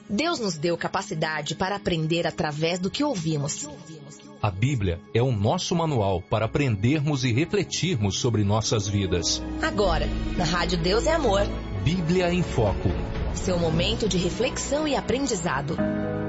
Deus nos deu capacidade para aprender através do que ouvimos. A Bíblia é o nosso manual para aprendermos e refletirmos sobre nossas vidas. Agora, na Rádio Deus é Amor. Bíblia em Foco. Seu momento de reflexão e aprendizado.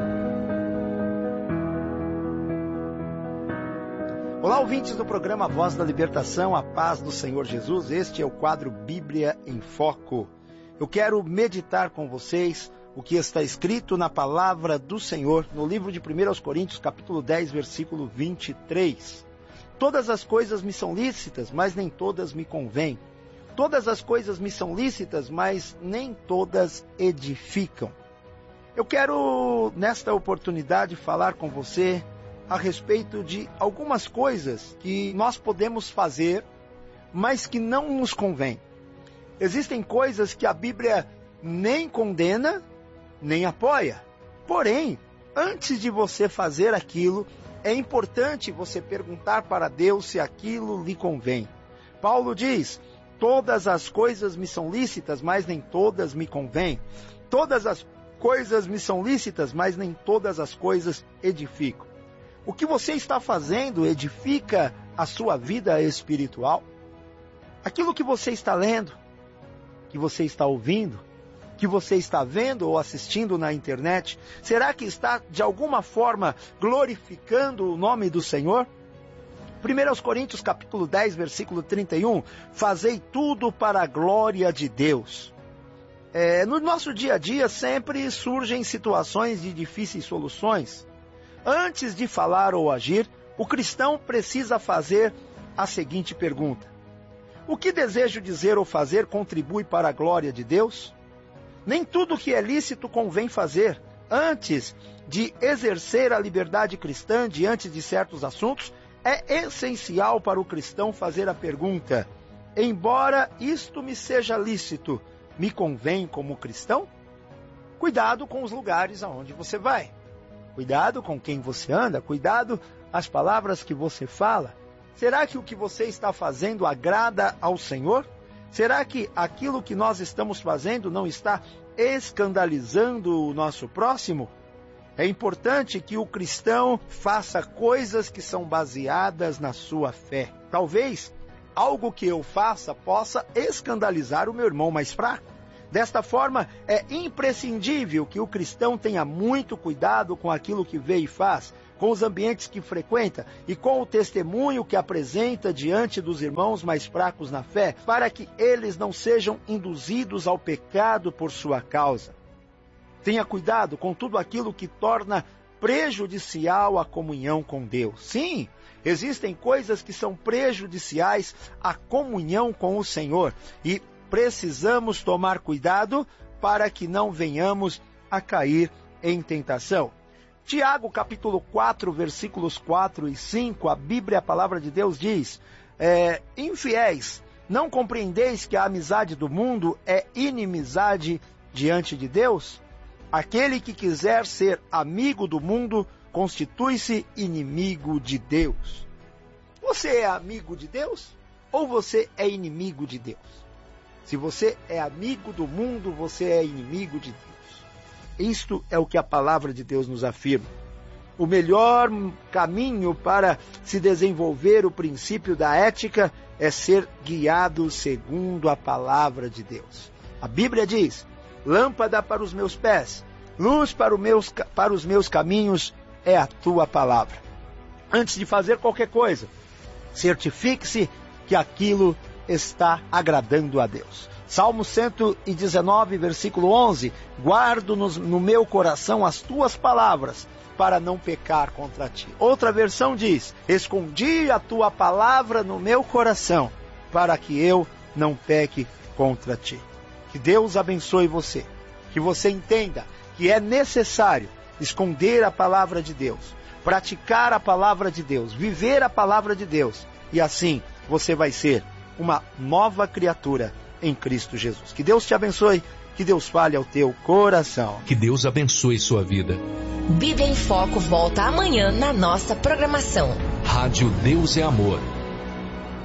Olá, ouvintes do programa Voz da Libertação, a paz do Senhor Jesus. Este é o quadro Bíblia em Foco. Eu quero meditar com vocês o que está escrito na palavra do Senhor, no livro de 1 Coríntios, capítulo 10, versículo 23. Todas as coisas me são lícitas, mas nem todas me convêm. Todas as coisas me são lícitas, mas nem todas edificam. Eu quero, nesta oportunidade, falar com você a respeito de algumas coisas que nós podemos fazer, mas que não nos convém. Existem coisas que a Bíblia nem condena, nem apoia. Porém, antes de você fazer aquilo, é importante você perguntar para Deus se aquilo lhe convém. Paulo diz: todas as coisas me são lícitas, mas nem todas me convêm. Todas as coisas me são lícitas, mas nem todas as coisas edificam. O que você está fazendo edifica a sua vida espiritual? Aquilo que você está lendo, que você está ouvindo, que você está vendo ou assistindo na internet, será que está de alguma forma glorificando o nome do Senhor? 1 Coríntios capítulo 10, versículo 31, fazei tudo para a glória de Deus. No nosso dia a dia sempre surgem situações de difíceis soluções. Antes de falar ou agir, o cristão precisa fazer a seguinte pergunta: o que desejo dizer ou fazer contribui para a glória de Deus? Nem tudo que é lícito convém fazer. Antes de exercer a liberdade cristã diante de certos assuntos, é essencial para o cristão fazer a pergunta: embora isto me seja lícito, me convém como cristão? Cuidado com os lugares aonde você vai. Cuidado com quem você anda. Cuidado as palavras que você fala. Será que o que você está fazendo agrada ao Senhor? Será que aquilo que nós estamos fazendo não está escandalizando o nosso próximo? É importante que o cristão faça coisas que são baseadas na sua fé. Talvez algo que eu faça possa escandalizar o meu irmão mais fraco. Desta forma, é imprescindível que o cristão tenha muito cuidado com aquilo que vê e faz, com os ambientes que frequenta e com o testemunho que apresenta diante dos irmãos mais fracos na fé, para que eles não sejam induzidos ao pecado por sua causa. Tenha cuidado com tudo aquilo que torna prejudicial a comunhão com Deus. Sim, existem coisas que são prejudiciais à comunhão com o Senhor e precisamos tomar cuidado para que não venhamos a cair em tentação. Tiago, capítulo 4, versículos 4 e 5, a Bíblia, a palavra de Deus diz: infiéis, não compreendeis que a amizade do mundo é inimizade diante de Deus? Aquele que quiser ser amigo do mundo, constitui-se inimigo de Deus. Você é amigo de Deus ou você é inimigo de Deus? Se você é amigo do mundo, você é inimigo de Deus. Isto é o que a palavra de Deus nos afirma. O melhor caminho para se desenvolver o princípio da ética é ser guiado segundo a palavra de Deus. A Bíblia diz: lâmpada para os meus pés, luz para os meus caminhos é a tua palavra. Antes de fazer qualquer coisa, certifique-se que aquilo está agradando a Deus. Salmo 119, versículo 11, guardo no meu coração as tuas palavras, para não pecar contra ti. Outra versão diz: escondi a tua palavra no meu coração, para que eu não peque contra ti. Que Deus abençoe você, que você entenda que é necessário esconder a palavra de Deus, praticar a palavra de Deus, viver a palavra de Deus, e assim você vai ser uma nova criatura em Cristo Jesus. Que Deus te abençoe, que Deus fale ao teu coração. Que Deus abençoe sua vida. Bíblia em Foco volta amanhã na nossa programação. Rádio Deus é Amor.